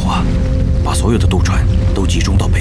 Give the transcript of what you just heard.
话，把所有的渡船都集中到北